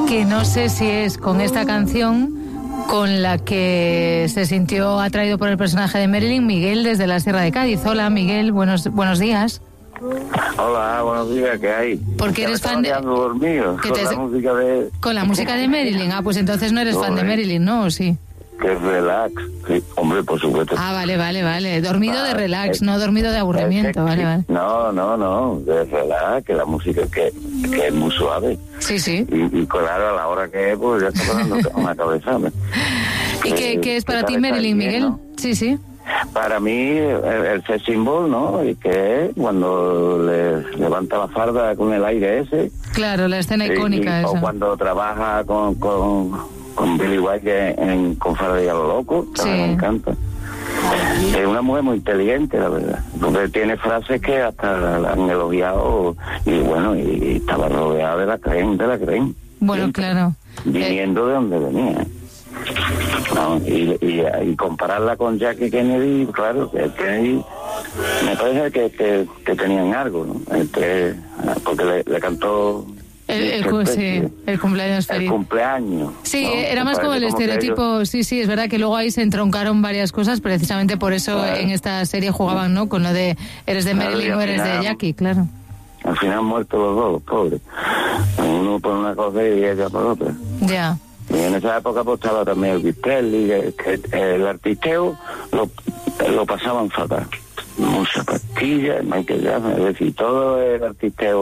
que no sé si es con esta canción con la que se sintió atraído por el personaje de Marilyn, Miguel desde la Sierra de Cádiz. Hola Miguel, buenos días. Hola, buenos días, ¿qué hay? Porque eres fan de... dormido con la música de Marilyn. Ah, pues entonces no eres fan de Marilyn, ¿no? ¿O sí? Que es relax, sí, hombre, por supuesto. Ah, vale. Dormido de relax, no dormido de aburrimiento, vale. No, de relax, que la música que es muy suave. Sí. Y claro, a la hora que es, pues ya está dando una cabezada. ¿Y qué es para ti Marilyn, Miguel? ¿No? Sí. Para mí, el sex symbol, ¿no? Y que es cuando le levanta la farda con el aire ese. Claro, la escena icónica esa. O cuando trabaja con Billy White con Farda y a lo loco, que me encanta. Es una mujer muy inteligente, la verdad, porque tiene frases que hasta la han elogiado y estaba rodeada de la creen. Bueno, siempre, claro. Viniendo de donde venía. No, y compararla con Jackie Kennedy, claro, que Kennedy me parece que tenían algo, ¿no? Porque le cantó... El cumpleaños feliz. El cumpleaños. Sí, ¿no? era más como el estereotipo. Sí, es verdad que luego ahí se entroncaron varias cosas, precisamente por eso en esta serie jugaban, ¿no? Con lo de eres de Marilyn o eres de Jackie, claro. Al final han muerto los dos, pobres. Uno por una cosa y ella por otra. Ya. Y en esa época pues estaba también el Vistelli, que el artisteo lo pasaban fatal. Muchas pastillas, Michael Jackson, es decir, todo el artisteo.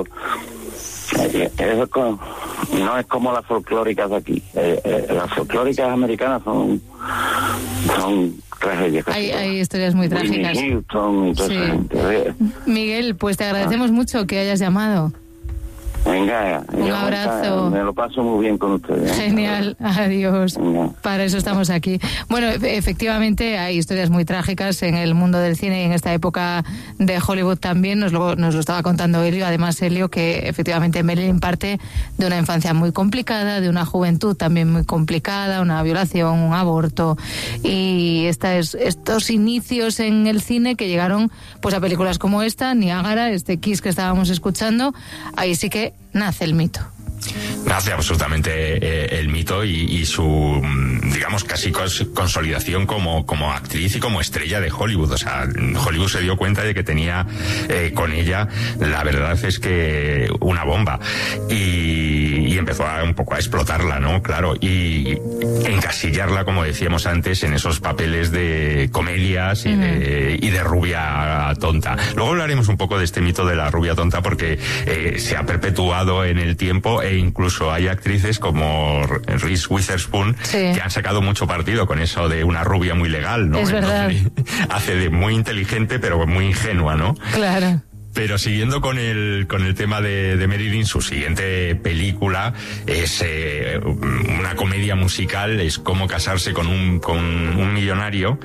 Eso no es como las folclóricas de aquí. Las folclóricas americanas son tragedias. Hay historias muy trágicas. Houston y toda esa gente. Miguel, pues te agradecemos mucho que hayas llamado. Venga, un abrazo. Me lo paso muy bien con ustedes. Genial, adiós. Venga. Para eso estamos aquí. Bueno, efectivamente hay historias muy trágicas en el mundo del cine y en esta época de Hollywood también. Nos lo estaba contando Elio. Además, Elio, que efectivamente Marilyn parte de una infancia muy complicada, de una juventud también muy complicada, una violación, un aborto. Y estos inicios en el cine que llegaron pues a películas como esta, Niágara, Kiss que estábamos escuchando, ahí sí que nace el mito. Nace absolutamente el mito y su, digamos, casi consolidación como actriz y como estrella de Hollywood. O sea, Hollywood se dio cuenta de que tenía con ella, la verdad es que una bomba. Y empezó un poco a explotarla, ¿no? Claro, y encasillarla, como decíamos antes, en esos papeles de comedias y de rubia tonta. Luego hablaremos un poco de este mito de la rubia tonta porque se ha perpetuado en el tiempo e incluso hay actrices como Reese Witherspoon que han sacado mucho partido con eso de una rubia muy legal, ¿no? Es verdad. Hace de muy inteligente pero muy ingenua, ¿no? Claro. Pero siguiendo con el tema de Marilyn, su siguiente película es una comedia musical, es Cómo casarse con un millonario,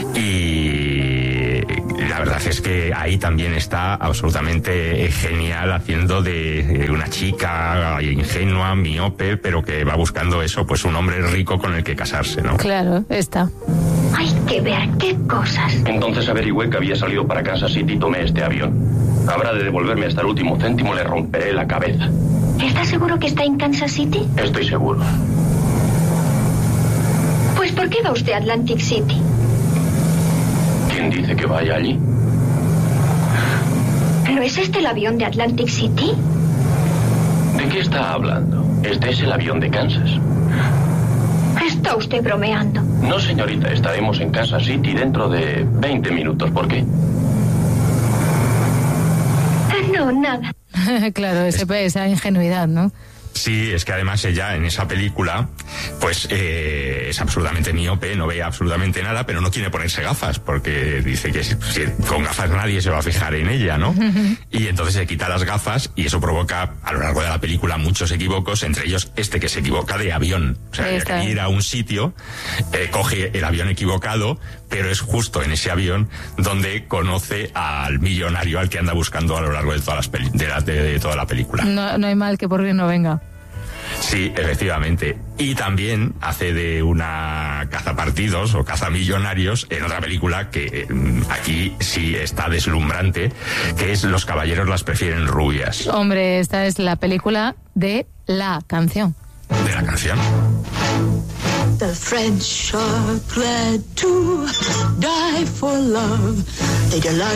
y la verdad es que ahí también está absolutamente genial, haciendo de una chica ingenua, miope, pero que va buscando eso, pues un hombre rico con el que casarse, ¿no? Claro, está. Hay que ver qué cosas. Entonces averigüé que había salido para Kansas City y tomé este avión. Habrá de devolverme hasta el último céntimo, le romperé la cabeza. ¿Estás seguro que está en Kansas City? Estoy seguro. Pues ¿por qué va usted a Atlantic City? ¿Quién dice que vaya allí? ¿No es este el avión de Atlantic City? ¿De qué está hablando? Este es el avión de Kansas. Está usted bromeando. No, señorita, estaremos en Kansas City dentro de 20 minutos. ¿Por qué? No, nada. Claro, esa ingenuidad, ¿no? Sí, es que además ella en esa película pues es absolutamente miope, no ve absolutamente nada, pero no quiere ponerse gafas porque dice que con gafas nadie se va a fijar en ella, ¿no? Y entonces se quita las gafas y eso provoca a lo largo de la película muchos equívocos, entre ellos que se equivoca de avión. O sea, ella quiere ir a un sitio, coge el avión equivocado, pero es justo en ese avión donde conoce al millonario al que anda buscando a lo largo de todas de toda la película. No hay mal que por bien no venga. Sí, efectivamente. Y también hace de una cazapartidos o cazamillonarios en otra película que aquí sí está deslumbrante, que es Los caballeros las prefieren rubias. Hombre, esta es la película de la canción. De de la canción. The French are glad to die for love. They delight